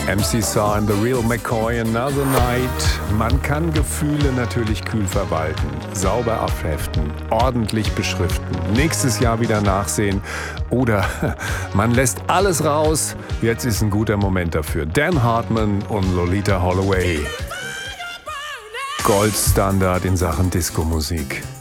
MC Saar and the Real McCoy, Another Night. Man kann Gefühle natürlich kühl verwalten, sauber abheften, ordentlich beschriften, nächstes Jahr wieder nachsehen oder man lässt alles raus. Jetzt ist ein guter Moment dafür. Dan Hartman und Lolita Holloway. Goldstandard in Sachen Disco-Musik.